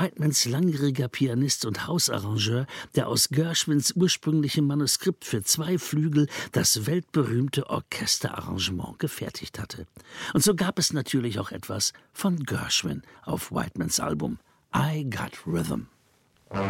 Whitemans langjähriger Pianist und Hausarrangeur, der aus Gershwins ursprünglichem Manuskript für 2 Flügel das weltberühmte Orchesterarrangement gefertigt hatte. Und so gab es natürlich auch etwas von Gershwin auf Whitemans Album I Got Rhythm.